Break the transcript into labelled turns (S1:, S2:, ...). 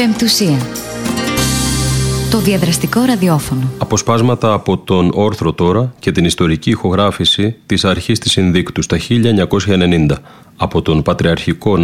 S1: Πεμπτουσία. Το διαδραστικό ραδιόφωνο.
S2: Αποσπάσματα από τον Όρθρο τώρα και την ιστορική ηχογράφηση της αρχής της Συνδίκτου στα 1990 από τον Πατριαρχικό